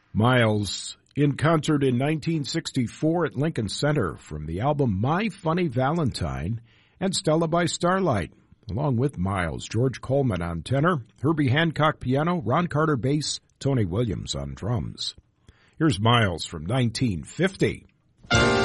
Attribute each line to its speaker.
Speaker 1: Miles in concert in 1964 at Lincoln Center from the album My Funny Valentine and Stella by Starlight. Along with Miles, George Coleman on tenor, Herbie Hancock piano, Ron Carter bass, Tony Williams on drums. Here's Miles from 1950.